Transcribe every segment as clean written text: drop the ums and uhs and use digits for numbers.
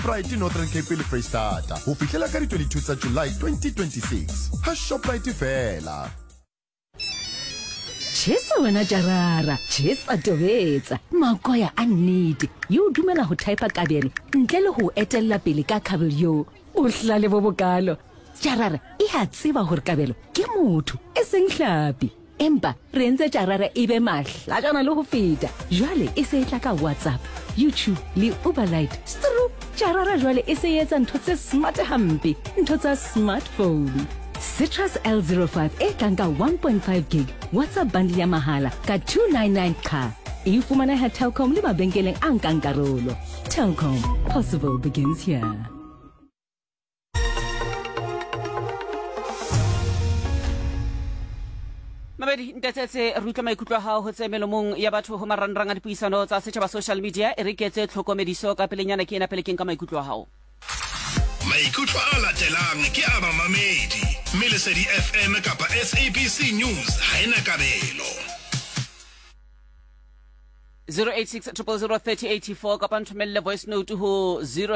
Shoprite Northern Cape le Freystata ho fihlela ka di 22 tsa July 2026 ha Shoprite fela. Chesa wena Jarara, chesa tobetsa, makoya a nnete. Yo dumela ho type kabere, ntle le ho etella pele ka kabelo. O hlale bo bokalo. Jarara, e ha tseba hore kabelo ke motho, e seng hlapi. Empa re ntse Jarara e be mahla jana le ho feta. Jwale e se etla ka WhatsApp, YouTube le Uberlite. Jarara jwale e se etsa ntho tse smart hampe, ntho tsa smartphone. Citrus L05 e tlanka 1.5 gig WhatsApp bundle ya mahala ka 299 ka. E fumana ha Telkom le mabenkeleng a nkang karolo. Telkom, possible begins here. Mabedi ntetetse rutla maikutlo a hao ho tsemelomong ya batho ho maranrang a dipuisano tsa setjhaba social media e re ketse tlhokomediso ka pelenyana ke ena pele keng ka maikutlo a hao. Maikutlo a latelang ke a mamamedi mme Lesedi FM kapa SABC News ha ena kabelo. 086 0003084 kapa nthomelle voice note ho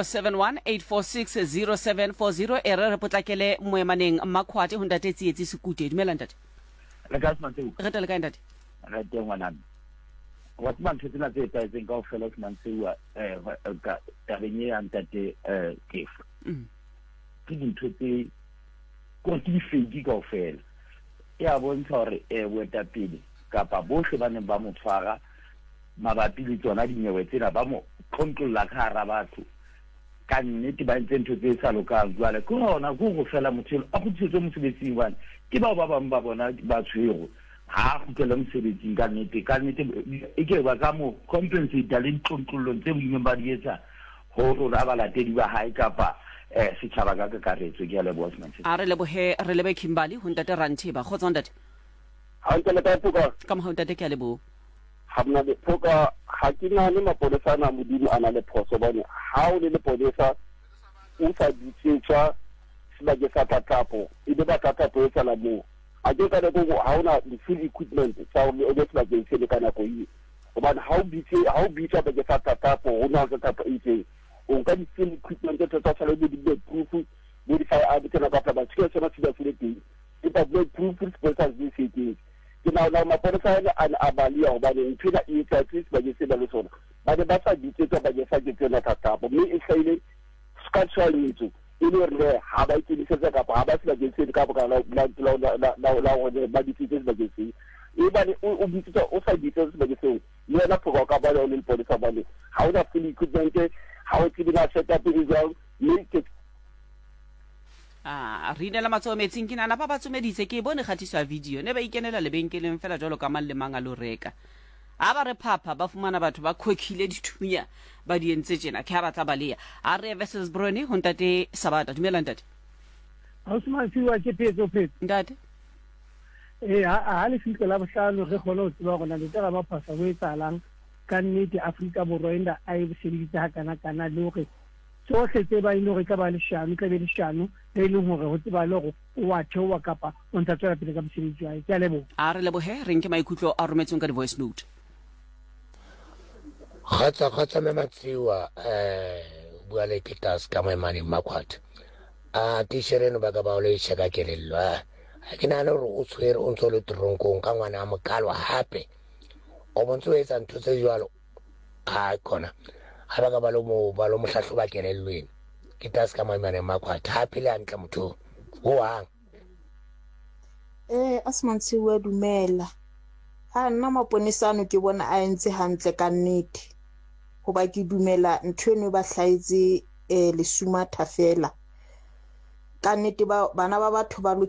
0718460740 re potlakele moemaneng Makhwate ho ntate tsietsi sekute dumela ntate. Le ka smantse re tele ka ntate re teng ngwanana what man tsena tse etseng ka ofela smantsewa ka tabenye ya ntate kefu ke dintho tse ko ke difedi ka ofela ya bontsha hore weta pele kapa bohle ba ne ba mo tshwara mabapi le tsona dinyewe tsena ba mo controlla ka hara batho ka nnete ba ntse ntho tse sa lokang jwale ke hona go fela motho a go tsetse mosebetsing bana ke ba bang ba bona ba tshwego ha go tlela mosebetsing ka nnete e ke ba ka mo compensate le ntlontlollong tse boime ba di etsa ho rona ba latedi ba hae kapa setjhaba ka kakaretso ke ya lebosman a re lebohe re lebe Kimberley ho ntate Rantheba kgotsa ntate ha ntse le ka puka ka mo ntate ke a lebo ha mna le puka ha ke na le mapolesa na modimo ana le phoso bone ha o le polesa o sa ditsetsa sebake sa tatapo e be ba tatapo e tsala mo a ke ka le go ha ona di full equipment tsa o le sebake se le kana go yi hobane ha o bitsa ba ke sa tatapo o na ka tatapo e tse o ka di full equipment tsa tsa le di proof di fire a tsena ka ba tshe tsena tsa le teng e ba proof sponsors di se ke na mapolesa a balia hobane ntshela e tsa tsitsi ba ke se ba le sona ba ba sa ditsetsa ba ke sa ke tsena tatapo mme e hlile structural needs ile re ha ba itsedisetsa kapa ha ba se ba ke se ka ba la ba ditsetsa ba ke se e ba o bitsa o sa ditsetsa ba ke se le na phoko ka ba le polisa ba le ha o na full equipment ha o tsebina setup e jang le ke re inela matsoho metsing ke nana ba batsomeditse ke bone kgatiso ya video ne ba ikenela lebenkeleng fela jalo ka mang le mang a lo reka a ba re phapha ba fumana batho ba khokhile dithunya ba di entse tjena ke ha batla balea a re versus Brony ho ntate Sabata dumela ntate ha o sma fiwa ke petso ntate ha le fitla la bohlano re khona ho tseba gona le tera ba phasa go etsalang ka nnete Afrika Borwa enda a e sebeditse ha kana le hore tsohle tse ba ilo re ka ba le shano ka be le shano e leng hore ho tseba le go wa thewa kapa o ntse tswela pele ka mosebetsi wa ke a lebo a re lebohe re nke maikutlo a rometseng ka di voice note khatsa me matsiwa bua le Peters ka moemane Makhwate a tishereno ba ka ba le cheka kelello ha ke nana re o tshwere o ntse le tronkong ka ngwana a mokalo hape o bontse o etsa ntho tse jwalo ha kona ha ba ka ba lo mo hlahloba kelellweng ke task ka moemane Makhwate hape le antle motho ho hang asmantsi wa dumela ha nna maponesano ke bona a entse hantle ka nnete hoba ke dumela ntho eno ba hlaitse lesuma thafela ka nnete bana ba batho ba